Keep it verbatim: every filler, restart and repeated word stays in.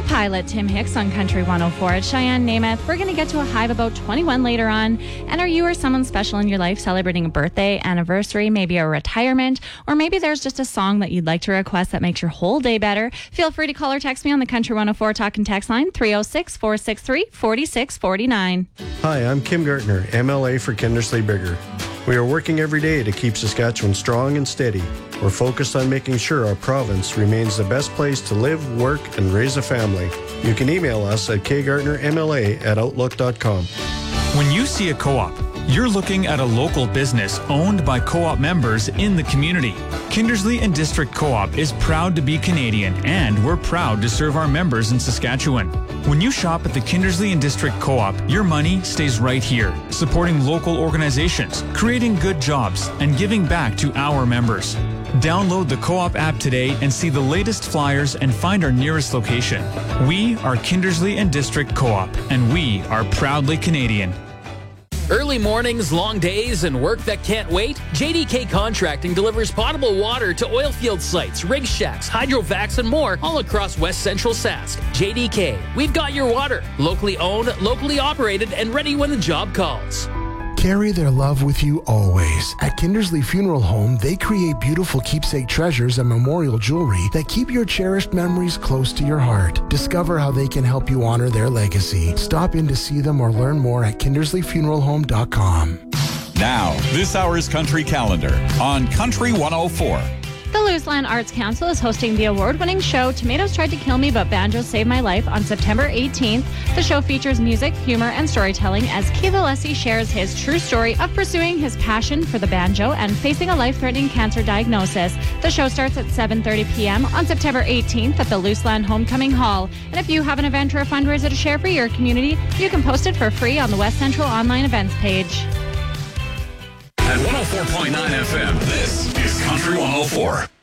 Pilot, Tim Hicks on Country one oh four at Cheyenne, Namath. We're going to get to a high of about twenty-one later on. And are you or someone special in your life celebrating a birthday, anniversary, maybe a retirement, or maybe there's just a song that you'd like to request that makes your whole day better? Feel free to call or text me on the Country one oh four Talk and Text line, three oh six, four six three, four six four nine. Hi, I'm Kim Gartner, M L A for Kindersley Bigger. We are working every day to keep Saskatchewan strong and steady. We're focused on making sure our province remains the best place to live, work, and raise a family. You can email us at k gartner m l a at outlook dot com. When you see a co-op, you're looking at a local business owned by co-op members in the community. Kindersley and District Co-op is proud to be Canadian, and we're proud to serve our members in Saskatchewan. When you shop at the Kindersley and District Co-op, your money stays right here, supporting local organizations, creating good jobs, and giving back to our members. Download the Co-op app today and see the latest flyers and find our nearest location. We are Kindersley and District Co-op, and we are proudly Canadian. Early mornings, long days, and work that can't wait? J D K Contracting delivers potable water to oil field sites, rig shacks, hydrovacs, and more all across West Central Sask. J D K, we've got your water. Locally owned, locally operated, and ready when the job calls. Carry their love with you always. At Kindersley Funeral Home, they create beautiful keepsake treasures and memorial jewelry that keep your cherished memories close to your heart. Discover how they can help you honor their legacy. Stop in to see them or learn more at kindersley funeral home dot com. Now, this hour's Country Calendar on Country one oh four. The Luseland Arts Council is hosting the award-winning show Tomatoes Tried to Kill Me But Banjos Saved My Life on September eighteenth. The show features music, humor, and storytelling as Keith Alessi shares his true story of pursuing his passion for the banjo and facing a life-threatening cancer diagnosis. The show starts at seven thirty p.m. on September eighteenth at the Luseland Homecoming Hall. And if you have an event or a fundraiser to share for your community, you can post it for free on the West Central online events page. At one oh four point nine F M, this is Country one oh four.